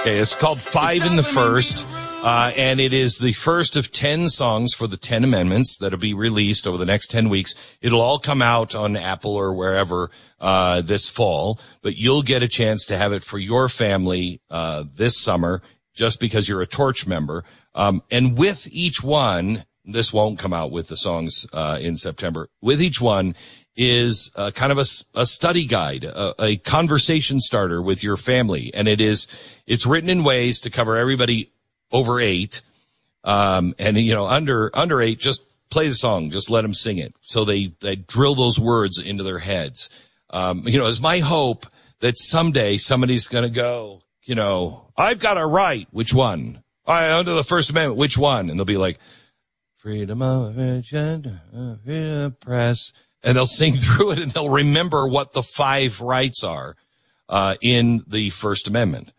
Okay, it's called Five in the First, and it is the first of 10 songs for the 10 amendments that'll be released over the next 10 weeks. It'll all come out on Apple or wherever this fall, but you'll get a chance to have it for your family this summer just because you're a Torch member. And with each one, this won't come out with the songs in September. With each one is kind of a study guide, a conversation starter with your family. And it's written in ways to cover everybody over 8. And, under 8, just play the song. Just let them sing it. So they drill those words into their heads. It's my hope that someday somebody's going to go, I've got a right. Which one? Under the First Amendment, which one? And they'll be like, freedom of agenda, freedom of press. And they'll sing through it and they'll remember what the 5 rights are, in the First Amendment.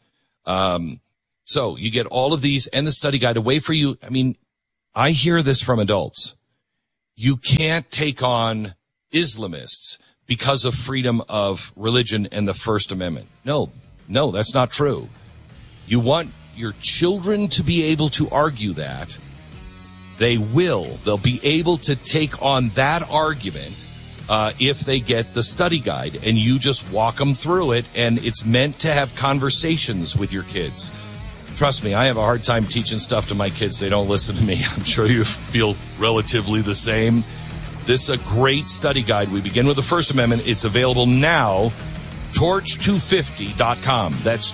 So you get all of these and the study guide away for you. I mean, I hear this from adults. You can't take on Islamists because of freedom of religion and the First Amendment. No, that's not true. You want your children to be able to argue that. They'll be able to take on that argument if they get the study guide, and you just walk them through it, and it's meant to have conversations with your kids. Trust me, I have a hard time teaching stuff to my kids. They don't listen to me. I'm sure you feel relatively the same. This is a great study guide. We begin with the First Amendment. It's available now, torch250.com. That's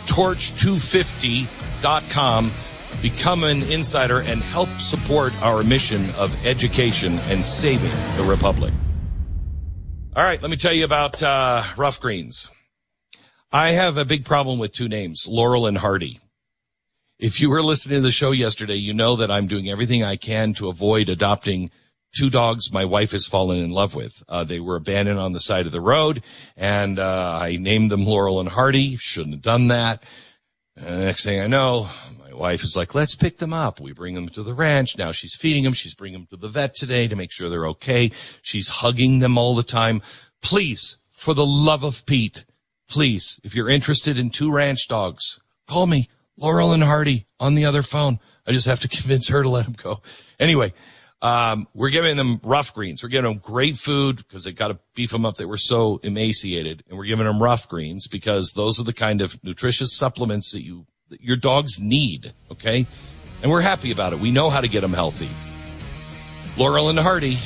torch250.com. Become an insider and help support our mission of education and saving the Republic. All right, let me tell you about Rough Greens. I have a big problem with 2 names, Laurel and Hardy. If you were listening to the show yesterday, you know that I'm doing everything I can to avoid adopting 2 dogs my wife has fallen in love with. They were abandoned on the side of the road, and I named them Laurel and Hardy. Shouldn't have done that. Next thing I know, my wife is like, let's pick them up. We bring them to the ranch. Now she's feeding them. She's bringing them to the vet today to make sure they're okay. She's hugging them all the time. Please, for the love of Pete, please, if you're interested in 2 ranch dogs, call me, Laurel and Hardy, on the other phone. I just have to convince her to let them go. Anyway, we're giving them Rough Greens. We're giving them great food because they got to beef them up. They were so emaciated. And we're giving them Rough Greens because those are the kind of nutritious supplements that your dogs need. Okay. And we're happy about it. We know how to get them healthy. Laurel and Hardy.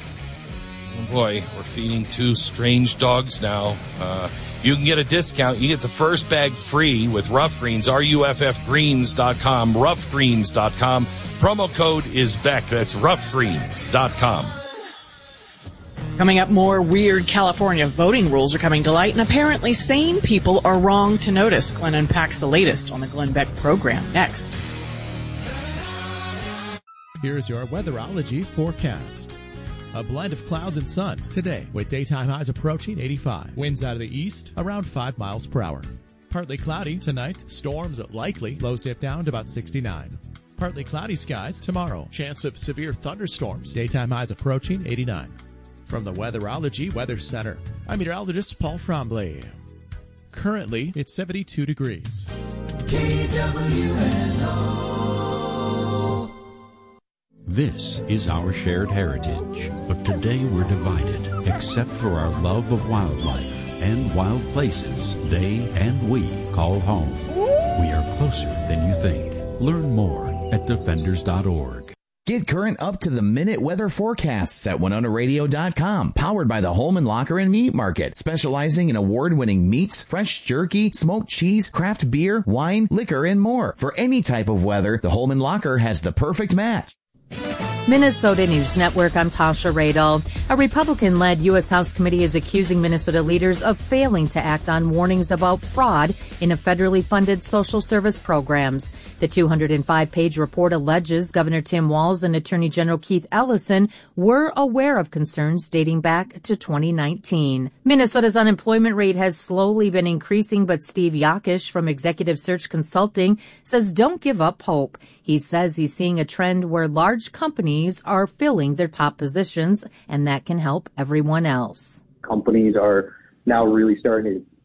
Oh boy, we're feeding 2 strange dogs now. You can get a discount. You get the first bag free with Rough Greens, ruffgreens.com, ruffgreens.com. Promo code is Beck. That's ruffgreens.com. Coming up, more weird California voting rules are coming to light, and apparently sane people are wrong to notice. Glenn unpacks the latest on the Glenn Beck program next. Here's your weatherology forecast. A blend of clouds and sun today with daytime highs approaching 85. Winds out of the east around 5 miles per hour. Partly cloudy tonight. Storms likely. Lows dip down to about 69. Partly cloudy skies tomorrow. Chance of severe thunderstorms. Daytime highs approaching 89. From the Weatherology Weather Center, I'm meteorologist Paul Tremblay. Currently, it's 72 degrees. KWNO. This is our shared heritage, but today we're divided, except for our love of wildlife and wild places they and we call home. We are closer than you think. Learn more at defenders.org. Get current up-to-the-minute weather forecasts at WinonaRadio.com. Powered by the Holman Locker and Meat Market, specializing in award-winning meats, fresh jerky, smoked cheese, craft beer, wine, liquor, and more. For any type of weather, the Holman Locker has the perfect match. Minnesota News Network, I'm Tasha Radel. A Republican-led U.S. House committee is accusing Minnesota leaders of failing to act on warnings about fraud in a federally funded social service programs. The 205-page report alleges Governor Tim Walz and Attorney General Keith Ellison were aware of concerns dating back to 2019. Minnesota's unemployment rate has slowly been increasing, but Steve Yakish from Executive Search Consulting says don't give up hope. He says he's seeing a trend where large companies are filling their top positions, and that can help everyone else. Companies are now really starting to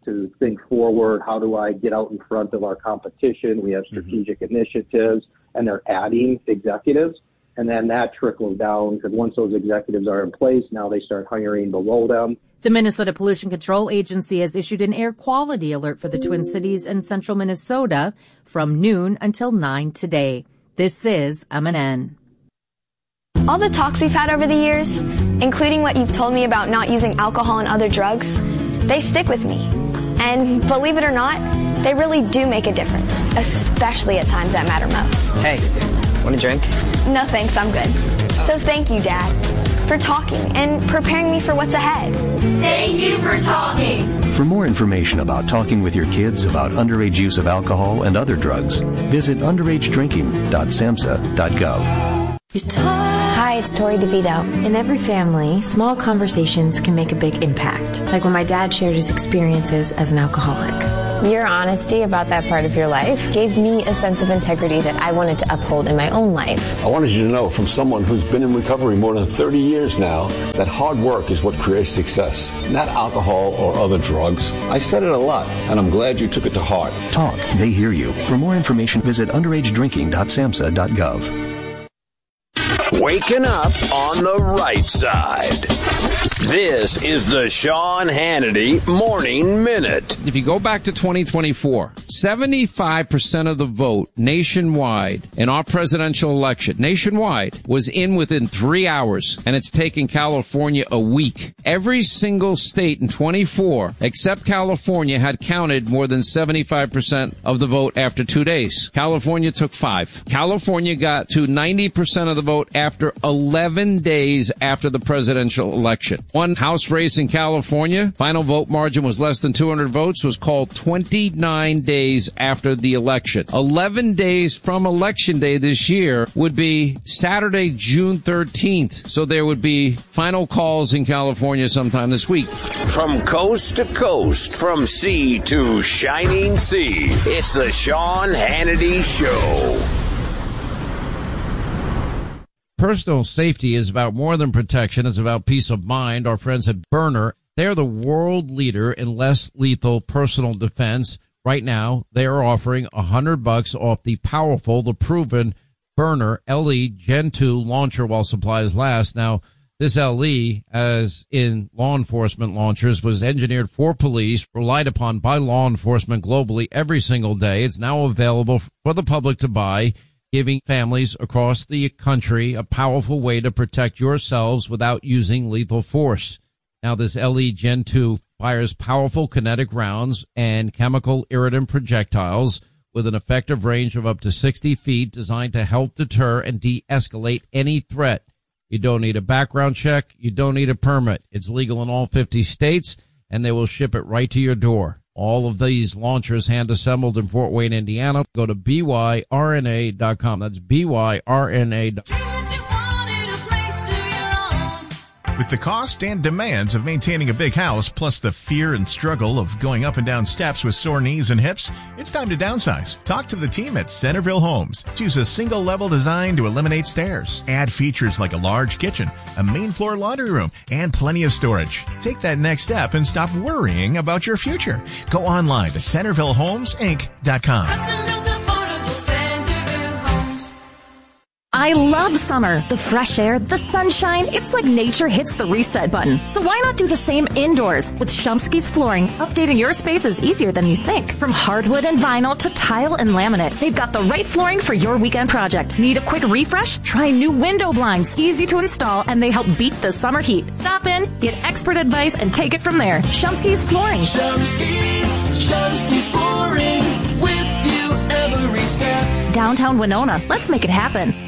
to think forward. How do I get out in front of our competition? We have strategic initiatives, and they're adding executives. And then that trickles down, because once those executives are in place, now they start hiring below them. The Minnesota Pollution Control Agency has issued an air quality alert for the Twin Cities and central Minnesota from noon until 9 today. This is MNN. All the talks we've had over the years, including what you've told me about not using alcohol and other drugs, they stick with me. And believe it or not, they really do make a difference, especially at times that matter most. Hey, want a drink? No thanks, I'm good. So thank you, Dad, for talking and preparing me for what's ahead. Thank you for talking. For more information about talking with your kids about underage use of alcohol and other drugs, visit underagedrinking.samhsa.gov. Hi, it's Tori DeVito. In every family, small conversations can make a big impact, like when my dad shared his experiences as an alcoholic. Your honesty about that part of your life gave me a sense of integrity that I wanted to uphold in my own life. I wanted you to know, from someone who's been in recovery more than 30 years now, that hard work is what creates success, not alcohol or other drugs. I said it a lot, and I'm glad you took it to heart. Talk. They hear you. For more information, visit underagedrinking.samhsa.gov. Waking up on the right side. This is the Sean Hannity Morning Minute. If you go back to 2024, 75% of the vote nationwide in our presidential election, nationwide, was in within 3 hours, and it's taken California a week. Every single state in 24, except California, had counted more than 75% of the vote after 2 days. California took 5. California got to 90% of the vote after 11 days after the presidential election. One House race in California, final vote margin was less than 200 votes, was called 29 days after the election. 11 days from election day this year would be Saturday, June 13th. So there would be final calls in California sometime this week. From coast to coast, from sea to shining sea, it's the Sean Hannity Show. Personal safety is about more than protection. It's about peace of mind. Our friends at Byrna, they're the world leader in less lethal personal defense. Right now, they are offering $100 off the powerful, the proven Byrna LE Gen 2 launcher while supplies last. Now, this LE, as in law enforcement launchers, was engineered for police, relied upon by law enforcement globally every single day. It's now available for the public to buy, giving families across the country a powerful way to protect yourselves without using lethal force. Now, this LE Gen 2 fires powerful kinetic rounds and chemical irritant projectiles with an effective range of up to 60 feet, designed to help deter and de-escalate any threat. You don't need a background check. You don't need a permit. It's legal in all 50 states, and they will ship it right to your door. All of these launchers hand-assembled in Fort Wayne, Indiana. Go to byrna.com. That's byrna.com. With the cost and demands of maintaining a big house, plus the fear and struggle of going up and down steps with sore knees and hips, it's time to downsize. Talk to the team at Centerville Homes. Choose a single-level design to eliminate stairs. Add features like a large kitchen, a main floor laundry room, and plenty of storage. Take that next step and stop worrying about your future. Go online to CentervilleHomesInc.com. I love summer. The fresh air, the sunshine. It's like nature hits the reset button. So why not do the same indoors? With Shumsky's Flooring, updating your space is easier than you think. From hardwood and vinyl to tile and laminate, they've got the right flooring for your weekend project. Need a quick refresh? Try new window blinds. Easy to install, and they help beat the summer heat. Stop in, get expert advice, and take it from there. Shumsky's Flooring. Shumsky's Flooring. With you every step. Downtown Winona. Let's make it happen.